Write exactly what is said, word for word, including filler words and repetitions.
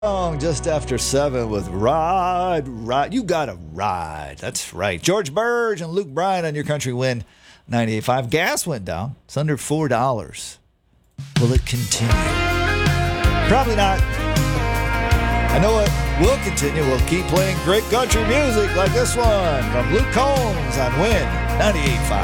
Song just after seven with Ride, Ride. You gotta ride. That's right. George Burge and Luke Bryan on your country win ninety-eight point five. Gas went down. It's under four dollars. Will it continue? Probably not. I know it will continue. We'll keep playing great country music like this one from Luke Combs on Win ninety-eight point five.